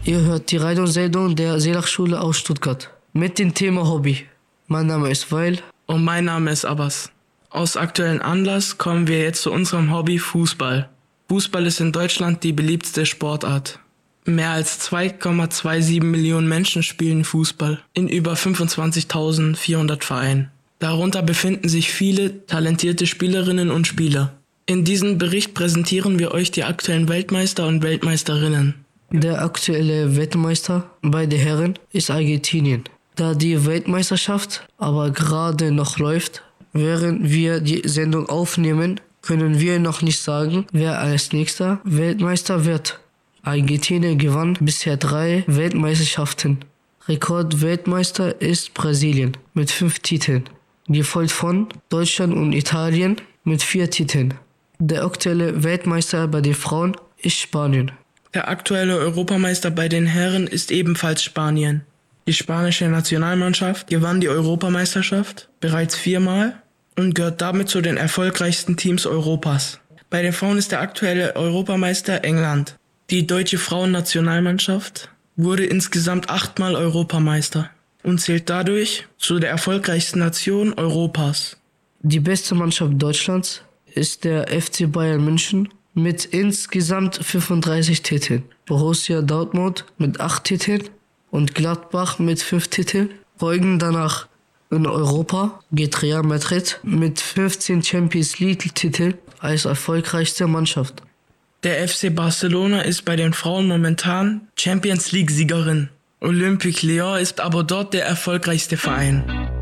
Ihr hört die Radiosendung der Seelachschule aus Stuttgart mit dem Thema Hobby. Mein Name ist Weil. Und mein Name ist Abbas. Aus aktuellem Anlass kommen wir jetzt zu unserem Hobby Fußball. Fußball ist in Deutschland die beliebteste Sportart. Mehr als 2,27 Millionen Menschen spielen Fußball in über 25.400 Vereinen. Darunter befinden sich viele talentierte Spielerinnen und Spieler. In diesem Bericht präsentieren wir euch die aktuellen Weltmeister und Weltmeisterinnen. Der aktuelle Weltmeister bei den Herren ist Argentinien. Da die Weltmeisterschaft aber gerade noch läuft, während wir die Sendung aufnehmen, können wir noch nicht sagen, wer als nächster Weltmeister wird. Argentinien gewann bisher 3 Weltmeisterschaften. Rekordweltmeister ist Brasilien mit 5 Titeln, gefolgt von Deutschland und Italien mit 4 Titeln. Der aktuelle Weltmeister bei den Frauen ist Spanien. Der aktuelle Europameister bei den Herren ist ebenfalls Spanien. Die spanische Nationalmannschaft gewann die Europameisterschaft bereits 4-mal und gehört damit zu den erfolgreichsten Teams Europas. Bei den Frauen ist der aktuelle Europameister England. Die deutsche Frauennationalmannschaft wurde insgesamt 8-mal Europameister und zählt dadurch zu der erfolgreichsten Nation Europas. Die beste Mannschaft Deutschlands ist der FC Bayern München mit insgesamt 35 Titeln. Borussia Dortmund mit 8 Titeln und Gladbach mit 5 Titeln. Folgen danach in Europa geht Real Madrid mit 15 Champions League Titeln als erfolgreichste Mannschaft. Der FC Barcelona ist bei den Frauen momentan Champions League Siegerin. Olympique Lyon ist aber dort der erfolgreichste Verein.